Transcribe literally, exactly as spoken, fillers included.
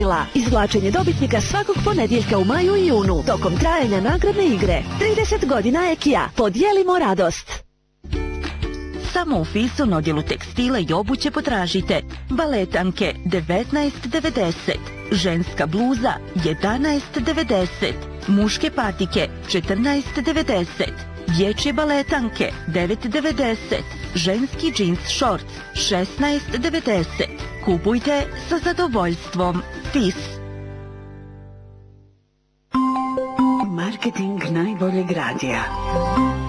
Izvlačenje dobitnika svakog ponedjeljka u maju i junu tokom trajanja nagradne igre. trideset godina Ekija. Podijelimo radost. Samo u Filson odjelu tekstila i obuće potražite baletanke devetnaest devedeset, ženska bluza jedanaest devedeset, muške patike četrnaest devedeset, dječje baletanke devet devedeset, ženski džins šorc šesnaest devedeset. Kupujte sa zadovoljstvom. Fis. Marketing najboljeg radija.